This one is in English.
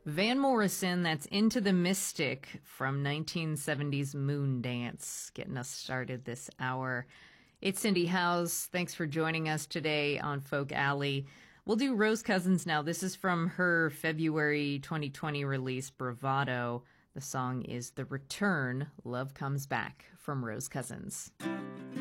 Van Morrison, that's Into the Mystic from 1970's Moondance, getting us started this hour. It's Cindy Howes. Thanks for joining us today on Folk Alley. We'll do Rose Cousins now. This is from her February 2020 release, Bravado. The song is The Return, Love Comes Back from Rose Cousins.